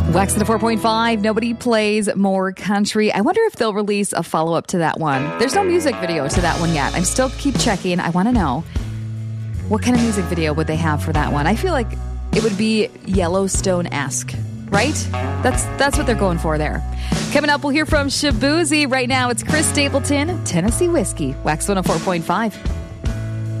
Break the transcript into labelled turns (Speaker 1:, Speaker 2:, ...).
Speaker 1: Wax at a 4.5. Nobody plays more country. I wonder if they'll release a follow-up to that one. There's no music video to that one yet. I'm still keep checking. I want to know, what kind of music video would they have for that one? I feel like it would be Yellowstone-esque, right? That's what they're going for there. Coming up, we'll hear from Shaboozey. Right now, it's Chris Stapleton, Tennessee Whiskey, Wax 104.5.